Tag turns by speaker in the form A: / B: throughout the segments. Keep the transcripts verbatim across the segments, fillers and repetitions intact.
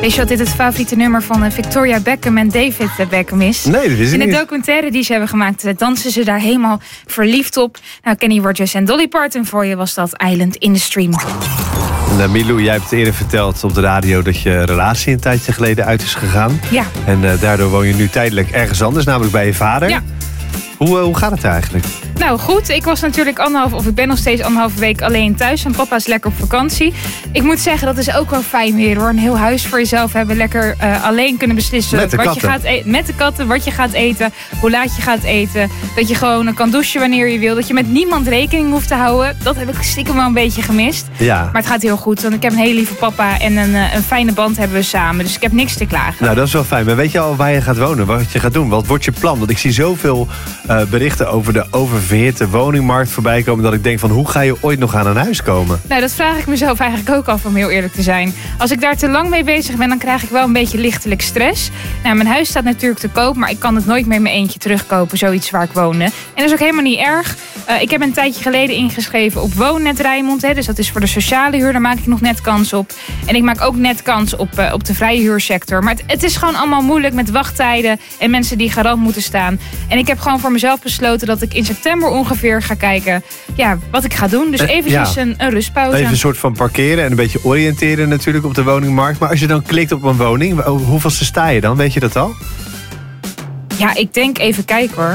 A: Weet je wat dit het favoriete nummer van Victoria Beckham en David Beckham is?
B: Nee, dat wist ik
A: In de
B: niet.
A: documentaire die ze hebben gemaakt, dansen ze daar helemaal verliefd op. Nou, Kenny Rogers en Dolly Parton, voor je was dat Island in the Stream.
B: En, uh, Milou, jij hebt eerder verteld op de radio dat je relatie een tijdje geleden uit is gegaan.
A: Ja.
B: En uh, daardoor woon je nu tijdelijk ergens anders, namelijk bij je vader.
A: Ja.
B: Hoe, uh, hoe gaat het eigenlijk?
A: Nou goed, ik was natuurlijk anderhalf, of ik ben nog steeds anderhalve week alleen thuis. En papa is lekker op vakantie. Ik moet zeggen, dat is ook wel fijn weer hoor. Een heel huis voor jezelf hebben. Lekker uh, alleen kunnen beslissen
B: Met de
A: wat
B: katten.
A: je gaat eten. Met de katten, wat je gaat eten. Hoe laat je gaat eten. Dat je gewoon kan douchen wanneer je wil. Dat je met niemand rekening hoeft te houden. Dat heb ik stiekem wel een beetje gemist.
B: Ja.
A: Maar het gaat heel goed. Want ik heb een hele lieve papa en een, een fijne band hebben we samen. Dus ik heb niks te klagen.
B: Nou, dat is wel fijn. Maar weet je al waar je gaat wonen? Wat je gaat doen? Wat wordt je plan? Want ik zie zoveel uh, berichten over de oververhitte woningmarkt voorbij komen, dat ik denk van, hoe ga je ooit nog aan een huis komen?
A: Nou, dat vraag ik mezelf eigenlijk ook af, om heel eerlijk te zijn. Als ik daar te lang mee bezig ben, dan krijg ik wel een beetje lichtelijk stress. Nou, mijn huis staat natuurlijk te koop, maar ik kan het nooit meer in mijn eentje terugkopen, zoiets waar ik woonde. En dat is ook helemaal niet erg. Uh, ik heb een tijdje geleden ingeschreven op Woonnet Rijnmond. Hè, dus dat is voor de sociale huur, daar maak ik nog net kans op. En ik maak ook net kans op, uh, op de vrije huursector. Maar het, het is gewoon allemaal moeilijk met wachttijden en mensen die garant moeten staan. En ik heb gewoon voor mezelf besloten dat ik in september ongeveer ga kijken ja, wat ik ga doen. Dus eventjes
B: ja.
A: een, een rustpauze.
B: Even een soort van parkeren en een beetje oriënteren natuurlijk op de woningmarkt. Maar als je dan klikt op een woning, hoeveelste sta je dan? Weet je dat al?
A: Ja, ik denk even kijken hoor.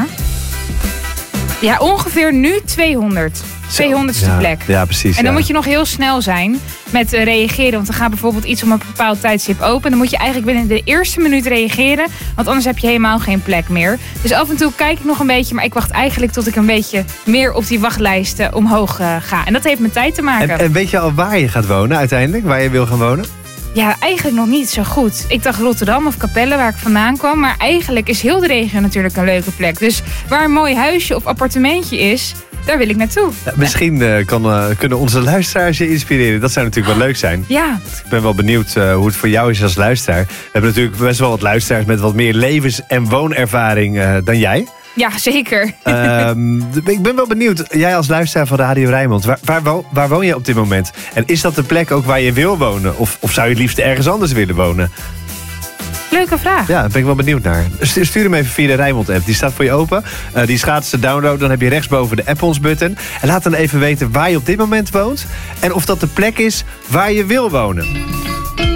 A: Ja, ongeveer nu tweehonderd. tweehonderdste
B: ja,
A: plek.
B: Ja, precies.
A: En dan
B: ja.
A: moet je nog heel snel zijn met uh, reageren. Want dan gaat bijvoorbeeld iets om een bepaald tijdstip open. En dan moet je eigenlijk binnen de eerste minuut reageren. Want anders heb je helemaal geen plek meer. Dus af en toe kijk ik nog een beetje. Maar ik wacht eigenlijk tot ik een beetje meer op die wachtlijsten omhoog uh, ga. En dat heeft met tijd te maken.
B: En, en weet je al waar je gaat wonen uiteindelijk? Waar je wil gaan wonen?
A: Ja, eigenlijk nog niet zo goed. Ik dacht Rotterdam of Capelle, waar ik vandaan kwam. Maar eigenlijk is heel de regio natuurlijk een leuke plek. Dus waar een mooi huisje of appartementje is, daar wil ik naartoe.
B: Ja, misschien uh, kan, uh, kunnen onze luisteraars je inspireren. Dat zou natuurlijk wel leuk zijn.
A: Ja.
B: Ik ben wel benieuwd uh, hoe het voor jou is als luisteraar. We hebben natuurlijk best wel wat luisteraars met wat meer levens- en woonervaring uh, dan jij.
A: Ja, zeker.
B: Um, ik ben wel benieuwd, jij als luisteraar van Radio Rijnmond, waar, waar, wo- waar woon je op dit moment? En is dat de plek ook waar je wil wonen? Of, of zou je het liefst ergens anders willen wonen?
A: Leuke vraag.
B: Ja, daar ben ik wel benieuwd naar. Stuur, stuur hem even via de Rijnmond-app. Die staat voor je open. Uh, die is gratis te downloaden. Dan heb je rechtsboven de app ons button. En laat dan even weten waar je op dit moment woont. En of dat de plek is waar je wil wonen.